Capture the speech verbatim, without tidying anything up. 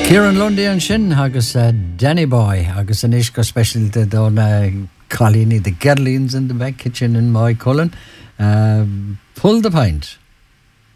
Kieran Lundy an sin agus uh, Danny Boy agus an isco special de don uh, Colini, the Gerlins in the back kitchen in my Cullen. Uh, pull the pint.